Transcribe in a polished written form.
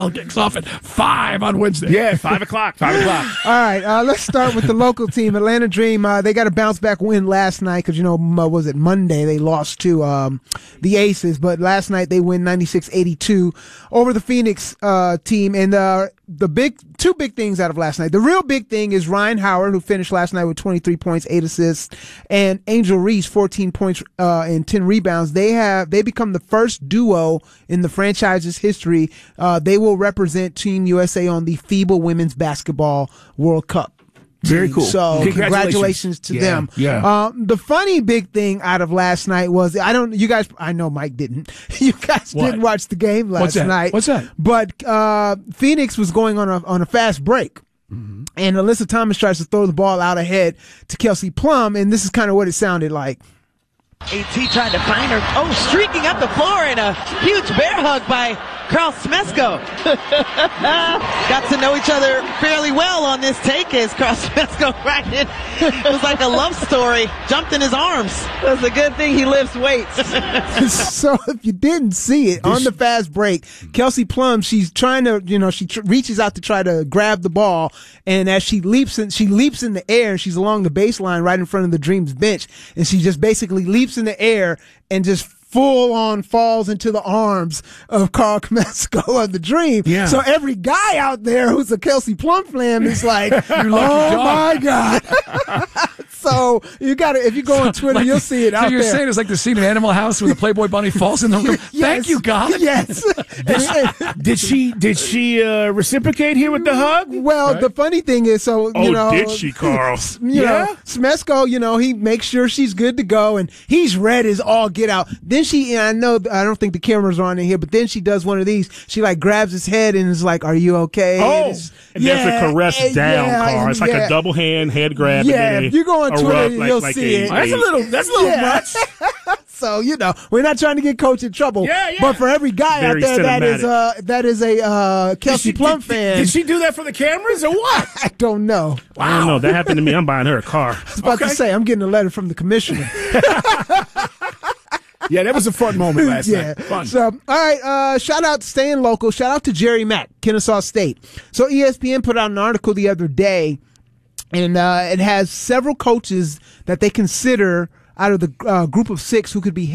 kicks off at 5 on Wednesday. Yeah, 5 o'clock. 5 o'clock. All right, let's start with the local team, Atlanta Dream. They got a bounce-back win last night because, was it Monday? They lost to the Aces, but last night they win 96-82 over the Phoenix team. And the two big things out of last night. The real big thing is Ryan Howard, who finished last night with 23 points, 8 assists, and Angel Reese, 14 points and 10 rebounds. They become the first duo in the franchise's history. They will represent Team USA on the FIBA Women's Basketball World Cup. Very cool. So congratulations to them. Yeah. The funny big thing out of last night was, I know Mike didn't. You guys didn't watch the game last night. What's that? But Phoenix was going on a fast break. Mm-hmm. And Alyssa Thomas tries to throw the ball out ahead to Kelsey Plum, and this is kind of what it sounded like. AT trying to find her. Oh, streaking up the floor and a huge bear hug by Carl Smesko. Got to know each other fairly well on this take as Carl Smesko right in. It was like a love story. Jumped in his arms. That's a good thing he lifts weights. So if you didn't see it, on the fast break, Kelsey Plum, she's trying to, reaches out to try to grab the ball, and as she leaps in the air, and she's along the baseline right in front of the Dream's bench, and she just basically leaps in the air and just full on falls into the arms of Carl Smesko of the Dream. Yeah. So every guy out there who's a Kelsey Plum fan is like, oh my God. So if you go on Twitter, you'll see it out there. So you're saying it's like the scene in Animal House where the Playboy bunny falls in the room? Yes. Thank you, God. Yes. Did she reciprocate here with the hug? Well, the funny thing is, did she, Carl? Smesko, he makes sure she's good to go, and he's red as all get out. Then I don't think the cameras are on in here, but then she does one of these. She grabs his head and is like, "Are you okay?" There's a caress down, Carl. It's like a double head grab. Yeah, if you go on Twitter, you'll see it. That's a little much. So, we're not trying to get Coach in trouble. Yeah. But for every guy Very out there that is a Kelsey Plum fan. Did she do that for the cameras or what? I don't know. Wow. I don't know. That happened to me. I'm buying her a car. I was about to say, I'm getting a letter from the commissioner. Yeah, that was a fun moment last night. Fun. So, all right, shout out to staying local. Shout out to Jerry Mack, Kennesaw State. So ESPN put out an article the other day, and it has several coaches that they consider out of the group of 6 who could be